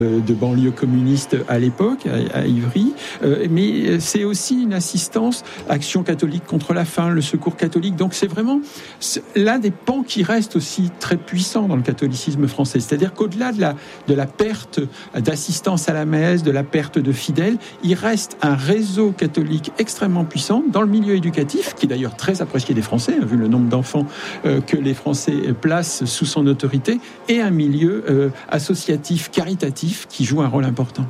de banlieue communiste à l'époque, à Ivry, mais c'est aussi une assistance, Action catholique contre la faim, le Secours catholique. Donc c'est vraiment l'un des pans qui reste aussi très puissant dans le catholicisme français. C'est-à-dire qu'au-delà de la perte d'assistance à la messe, de la perte de fidèles, il reste un réseau catholique extrêmement puissant dans le milieu éducatif, qui est d'ailleurs très apprécié des Français, vu le nombre d'enfants que les Français placent sous son autorité, et un milieu associatif, caritatif, qui joue un rôle important.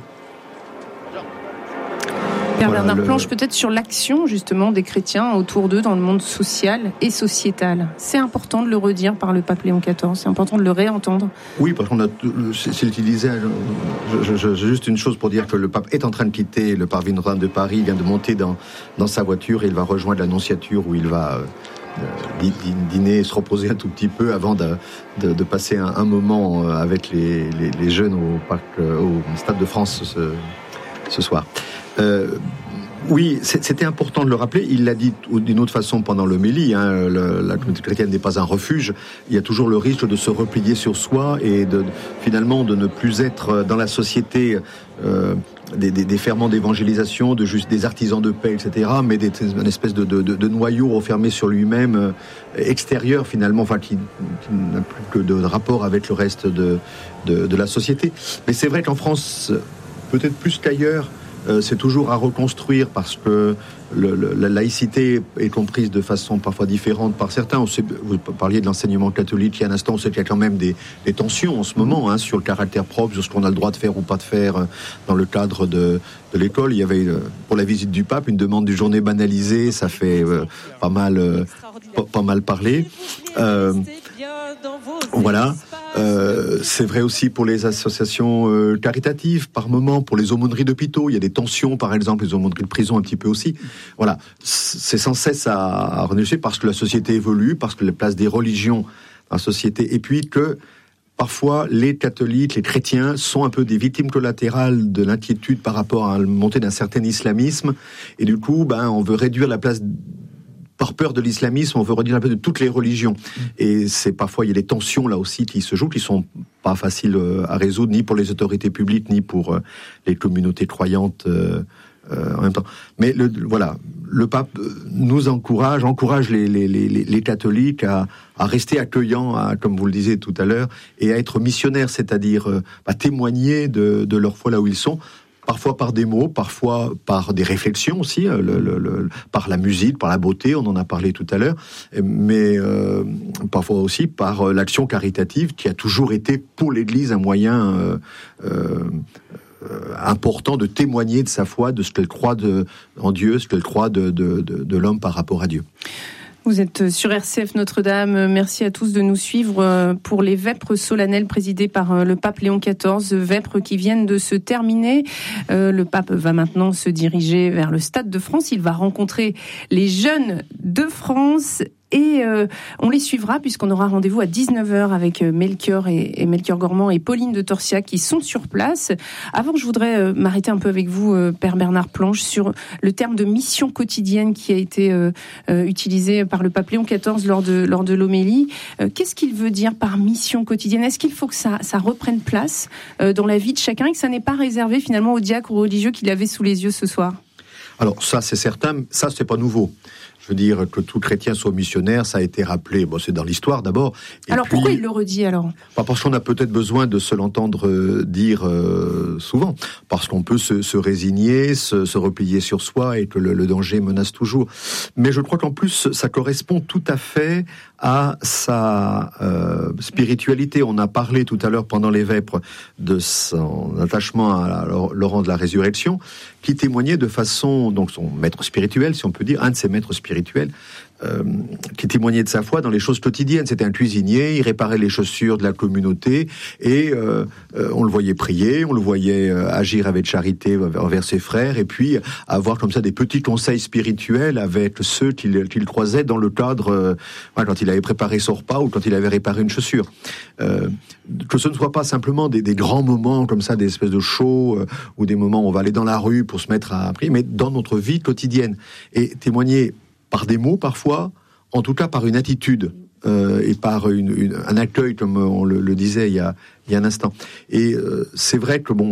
Père Bernard Planche, peut-être sur l'action justement des chrétiens autour d'eux dans le monde social et sociétal. C'est important de le redire par le pape Léon XIV, c'est important de le réentendre. Oui, parce qu'on a, c'est utilisé. J'ai juste une chose pour dire que le pape est en train de quitter le parvis Notre-Dame de Paris, il vient de monter dans sa voiture et il va rejoindre la Nonciature où il va dîner et se reposer un tout petit peu avant de passer un moment avec les jeunes au Stade de France ce soir. Oui, c'était important de le rappeler. Il l'a dit d'une autre façon pendant l'homélie. La communauté chrétienne n'est pas un refuge. Il y a toujours le risque de se replier sur soi et finalement de ne plus être dans la société des ferments d'évangélisation, de juste des artisans de paix, etc. Mais une espèce de noyau refermé sur lui-même, extérieur finalement, enfin qui n'a plus que de rapport avec le reste de la société. Mais c'est vrai qu'en France, peut-être plus qu'ailleurs, c'est toujours à reconstruire parce que la laïcité est comprise de façon parfois différente par certains. Vous parliez de l'enseignement catholique il y a un instant, on sait qu'il y a quand même des tensions en ce moment sur le caractère propre, sur ce qu'on a le droit de faire ou pas de faire dans le cadre de l'école. Il y avait pour la visite du pape une demande du journée banalisée, ça fait pas mal parler. Voilà. C'est vrai aussi pour les associations caritatives, par moment, pour les aumôneries d'hôpitaux. Il y a des tensions, par exemple, les aumôneries de prison un petit peu aussi. Voilà, c'est sans cesse à renoncer parce que la société évolue, parce que la place des religions dans la société, et puis que parfois les catholiques, les chrétiens sont un peu des victimes collatérales de l'inquiétude par rapport à la montée d'un certain islamisme, et du coup, on veut réduire la place. Par peur de l'islamisme, on veut redire un peu de toutes les religions. Et c'est parfois, il y a des tensions là aussi qui se jouent, qui sont pas faciles à résoudre, ni pour les autorités publiques, ni pour les communautés croyantes en même temps. Mais le pape nous encourage les catholiques à rester accueillants, comme vous le disiez tout à l'heure, et à être missionnaires, c'est-à-dire à témoigner de leur foi là où ils sont. Parfois par des mots, parfois par des réflexions aussi, par la musique, par la beauté, on en a parlé tout à l'heure, mais parfois aussi par l'action caritative qui a toujours été pour l'Église un moyen important de témoigner de sa foi, de ce qu'elle croit en Dieu, ce qu'elle croit de l'homme par rapport à Dieu. Vous êtes sur RCF Notre-Dame. Merci à tous de nous suivre pour les vêpres solennelles présidées par le pape Léon XIV. Vêpres qui viennent de se terminer. Le pape va maintenant se diriger vers le Stade de France. Il va rencontrer les jeunes de France. Et on les suivra puisqu'on aura rendez-vous à 19h avec Melchior et Melchior Gormand et Pauline de Torsiac qui sont sur place. Avant, je voudrais m'arrêter un peu avec vous, Père Bernard Planche, sur le terme de mission quotidienne qui a été utilisé par le pape Léon XIV lors de l'homélie. Qu'est-ce qu'il veut dire par mission quotidienne ? Est-ce qu'il faut que ça reprenne place dans la vie de chacun et que ça n'est pas réservé finalement aux diacres ou aux religieux qu'il avait sous les yeux ce soir ? Alors ça, c'est certain, ça, c'est pas nouveau. Je veux dire que tout chrétien soit missionnaire, ça a été rappelé. Bon, c'est dans l'histoire d'abord. Et alors puis, pourquoi il le redit alors ? Parce qu'on a peut-être besoin de se l'entendre dire souvent. Parce qu'on peut se résigner, se replier sur soi et que le danger menace toujours. Mais je crois qu'en plus, ça correspond tout à fait à sa spiritualité. On a parlé tout à l'heure pendant les vêpres de son attachement à Laurent de la Résurrection, qui témoignait de façon, donc son maître spirituel, si on peut dire, un de ses maîtres spirituels, qui témoignait de sa foi dans les choses quotidiennes. C'était un cuisinier, il réparait les chaussures de la communauté et on le voyait prier, on le voyait agir avec charité envers ses frères et puis avoir comme ça des petits conseils spirituels avec ceux qu'il croisait dans le cadre, quand il avait préparé son repas ou quand il avait réparé une chaussure. Que ce ne soit pas simplement des grands moments comme ça, des espèces de shows ou des moments où on va aller dans la rue pour se mettre à prier, mais dans notre vie quotidienne. Et témoigner par des mots parfois, en tout cas par une attitude. et par un accueil, comme on le disait il y a un instant. Et c'est vrai que